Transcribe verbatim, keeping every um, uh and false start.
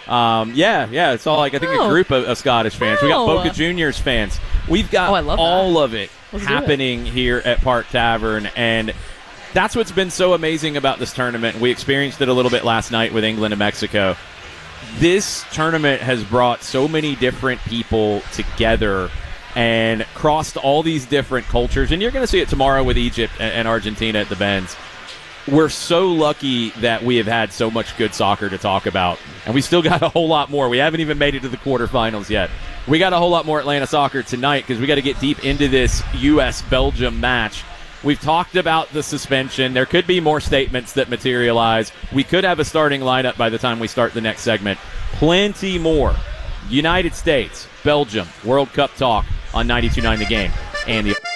Um, yeah, yeah, it's all like I think Oh. a group of, of Scottish fans. We got Oh. Boca Juniors fans. We've got Oh, I love all that. of it Let's do it. happening here at Park Tavern, and that's what's been so amazing about this tournament. We experienced it a little bit last night with England and Mexico. This tournament has brought so many different people together and crossed all these different cultures, and you're going to see it tomorrow with Egypt and, and Argentina at the Benz. We're so lucky that we have had so much good soccer to talk about, and we still got a whole lot more. We haven't even made it to the quarterfinals yet. We got a whole lot more Atlanta soccer tonight because we got to get deep into this U S Belgium match. We've talked about the suspension. There could be more statements that materialize. We could have a starting lineup by the time we start the next segment. Plenty more. United States, Belgium, World Cup talk on ninety-two point nine The Game and the